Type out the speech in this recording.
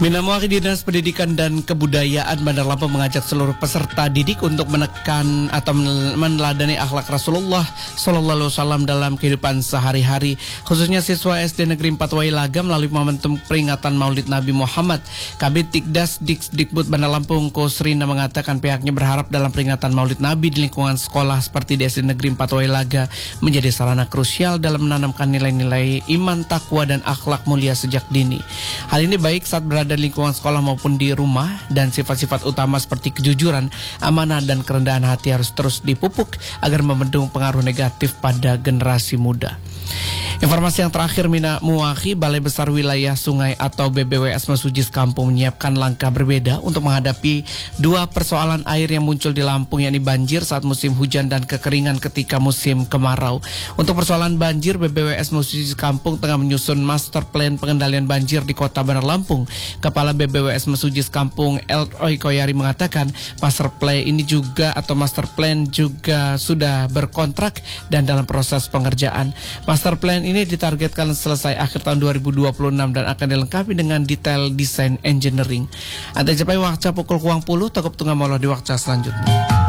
Minamwaki Dinas Pendidikan dan Kebudayaan Bandar Lampung mengajak seluruh peserta didik untuk menekan atau meneladani akhlak Rasulullah Sallallahu Alaihi Wasallam dalam kehidupan sehari-hari, khususnya siswa SD Negeri 4 Wailaga melalui momentum peringatan Maulid Nabi Muhammad. Kabid Tikdas Dikbud Bandar Lampung Kusrina mengatakan pihaknya berharap dalam peringatan Maulid Nabi di lingkungan sekolah seperti di SD Negeri 4 Wailaga menjadi sarana krusial dalam menanamkan nilai-nilai iman, takwa, dan akhlak mulia sejak dini. Hal ini baik saat berada di lingkungan sekolah maupun di rumah, dan sifat-sifat utama seperti kejujuran, amanah, dan kerendahan hati harus terus dipupuk agar membendung pengaruh negatif pada generasi muda. Informasi yang terakhir, Minamwaki, Balai Besar Wilayah Sungai atau BBWS Mesujis Kampung menyiapkan langkah berbeda untuk menghadapi dua persoalan air yang muncul di Lampung, yakni banjir saat musim hujan dan kekeringan ketika musim kemarau. Untuk persoalan banjir, BBWS Mesujis Kampung tengah menyusun master plan pengendalian banjir di Kota Bandar Lampung. Kepala BBWS Mesujis Kampung Elroy Koyari mengatakan master plan juga sudah berkontrak dan dalam proses pengerjaan. Master plan ini ditargetkan selesai akhir tahun 2026 dan akan dilengkapi dengan detail desain engineering. Anda capai waktu pukul 10, takut tunggal molo di waktu selanjutnya.